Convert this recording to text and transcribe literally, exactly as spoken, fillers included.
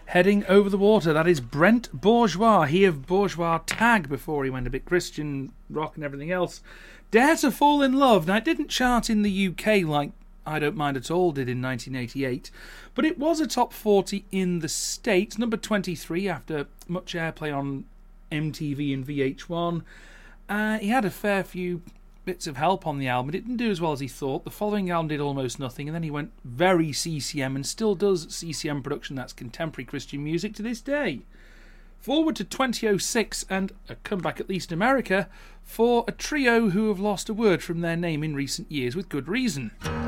Heading Over the Water. That is Brent Bourgeois. He of Bourgeois Tag before he went a bit Christian rock and everything else. Dare to Fall in Love. Now, it didn't chart in the U K like I Don't Mind At All did in nineteen eighty-eight, but it was a top forty in the States, number twenty-three after much airplay on M T V and V H one. Uh, he had a fair few bits of help on the album. It didn't do as well as he thought. The following album did almost nothing, and then he went very C C M and still does C C M production. That's contemporary Christian music to this day. Forward to twenty oh six and a comeback, at least in America, for a trio who have lost a word from their name in recent years with good reason.